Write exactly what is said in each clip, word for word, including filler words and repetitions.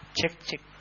เช็คเช็ค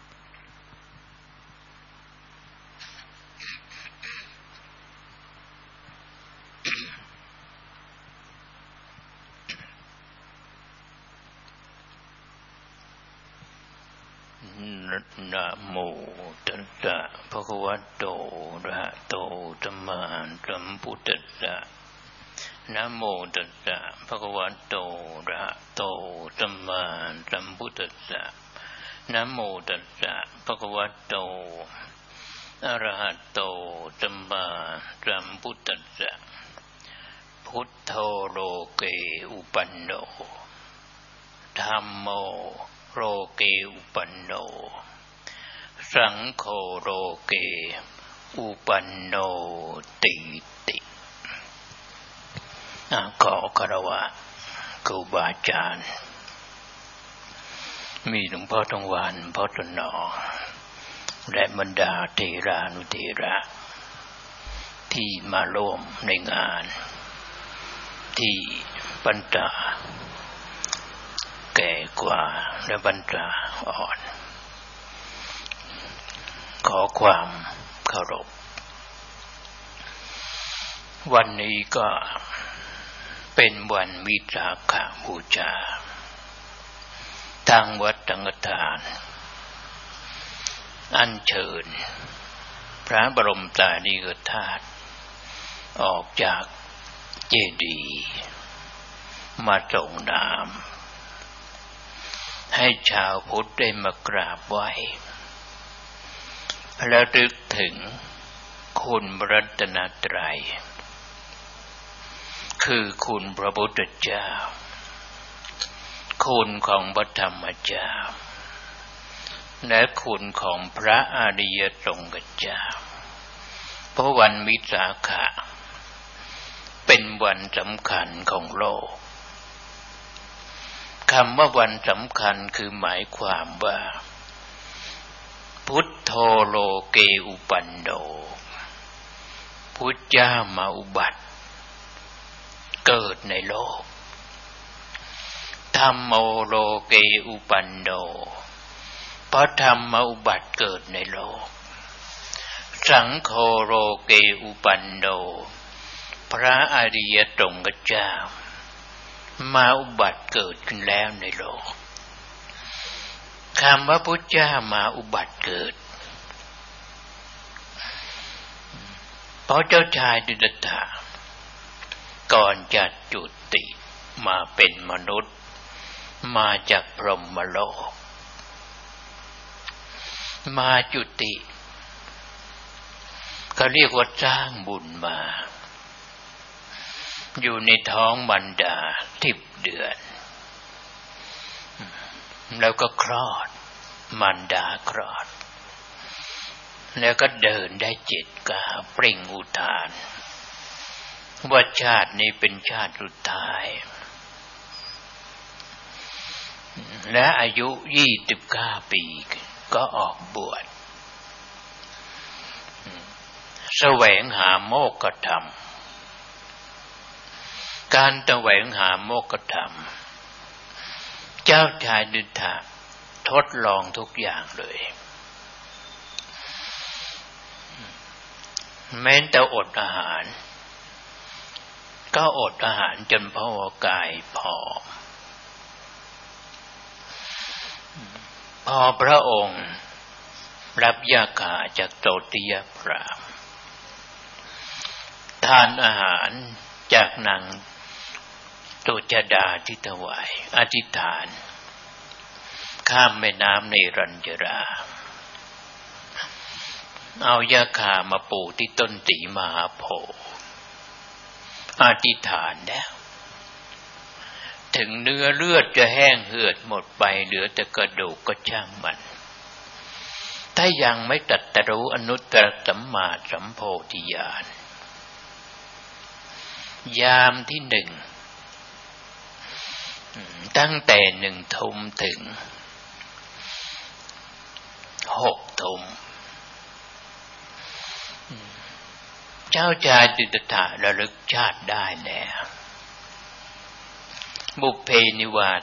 นะโมตัสสะภะคะวะโตอะระหะโตสัมมาสัมพุทธัสสะนะโมตัสสะภะคะวะโตอะระหะโตสัมมาสัมพุทธัสสะนะโมตัสสะภะคะวะโตอะระหะโตสัมมาสัมพุทธัสสะพุทโธโลเกอุปันโนธัมโมโลเกอุปันโนสังโฆโลเกอุปันโนติติขอคารวะครูบาอาจารย์มีหลวงพ่อทองหวานพ่อถนอมและบรรดาเถรานุเถระที่มาร่วมในงานที่บรรดาแก่กว่าและบรรดาอ่อนขอความเคารพวันนี้ก็เป็นวันวิสาขบูชาทางวัดสังฆทานอัญเชิญพระบรมสารีริกธาตุออกจากเจดีย์มาส่งน้ำให้ชาวพุทธได้มากราบไหว้และระลึกถึงคุณพระรัตนตรัยคือคุณพระพุทธเจ้าคุณของพระธรรมเจ้าและคุณของพระอริยสงฆ์เจ้าเพราะวันวิสาขะเป็นวันสำคัญของโลกคำว่าวันสำคัญคือหมายความว่าพุทโธโลเกอุปันโนพุทธเจ้ามาอุบัติเกิดในโลกธัมโมโลเกอุปันโนพระธรรมมาอุบัติเกิดในโลกสังโฆโลเกอุปันโนพระอริยสงฆ์เจ้ามาอุบัติเกิดขึ้นแล้วในโลกคำว่าพุทธเจ้ามาอุบัติเกิดเพราะเจ้าชายสิทธัตถะก่อนจะจุติมาเป็นมนุษย์มาจากพรหมโลกมาจุติเขาเรียกว่าสร้างบุญมาอยู่ในท้องมารดาสิบเดือนแล้วก็คลอดมารดาคลอดแล้วก็เดินได้เจ็ดก้าวเปล่งอุทานว่าชาตินี้เป็นชาติสุดท้ายและอายุยี่สิบเก้าปีก็ออกบวชแสวงหาโมกขธรรมการแสวงหาโมกขธรรมเจ้าชายสิทธัตถะทดลองทุกอย่างเลยแม้แต่อดอาหารก็อดอาหารจนพระกายผอมพอพระองค์รับยาคาจากโตติยพราหมณ์ทานอาหารจากนางตุจดาที่ถวายอธิษฐานข้ามแม่น้ำในรัญจราเอายาคามาปลูกที่ต้นสีมหาโพธิ์อธิษฐานแล้วถึงเนื้อเลือดจะแห้งเหือดหมดไปเหลือแต่กระดูกก็ช่างมันถ้ายังไม่ตรัสรู้อนุตตรสัมมาสัมโพธิญาณยามที่หนึ่งตั้งแต่หนึ่งทุ่มถึงหกทุ่มเจ้าชายสิทธัตถะระลึกชาติได้แล้วบุพเพนิวา